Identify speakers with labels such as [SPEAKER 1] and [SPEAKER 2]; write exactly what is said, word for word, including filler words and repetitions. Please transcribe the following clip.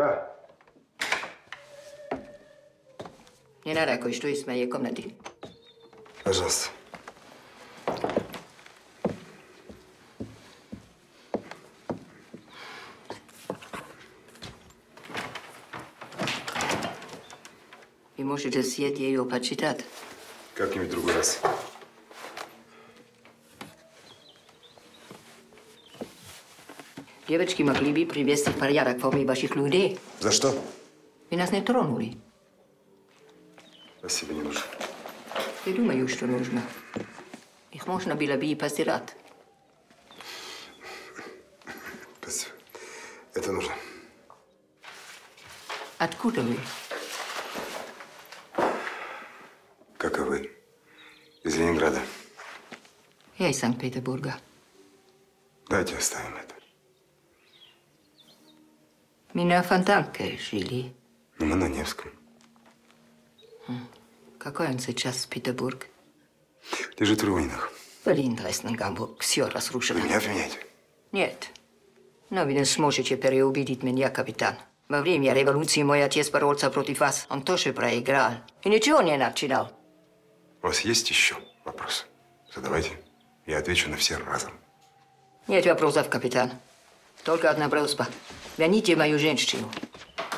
[SPEAKER 1] Да.
[SPEAKER 2] Не надо кое-что из моей комнаты.
[SPEAKER 1] Пожалуйста.
[SPEAKER 2] Вы можете съесть ее почитать.
[SPEAKER 1] Как-нибудь в другой раз.
[SPEAKER 2] Девочки могли бы привести в порядок в форме ваших людей.
[SPEAKER 1] За что?
[SPEAKER 2] Вы нас не тронули.
[SPEAKER 1] Спасибо, не нужно.
[SPEAKER 2] Я думаю, что нужно. Их можно было бы и постирать.
[SPEAKER 1] Спасибо. Это нужно.
[SPEAKER 2] Откуда вы?
[SPEAKER 1] Как и вы. Из Ленинграда.
[SPEAKER 2] Я из Санкт-Петербурга.
[SPEAKER 1] Давайте оставим это.
[SPEAKER 2] Мы на Фонтанке жили.
[SPEAKER 1] Но мы на Невском.
[SPEAKER 2] Какой он сейчас, Петербург?
[SPEAKER 1] Лежит в руинах.
[SPEAKER 2] Были интересный Гамбург. Все разрушено.
[SPEAKER 1] Вы меня обвиняете?
[SPEAKER 2] Нет. Но вы не сможете переубедить меня, капитан. Во время революции мой отец боролся против вас. Он тоже проиграл. И ничего не начинал.
[SPEAKER 1] У вас есть еще вопросы? Задавайте. Я отвечу на все разом.
[SPEAKER 2] Нет вопросов, капитан. Только одна просьба. Верните мою женщину.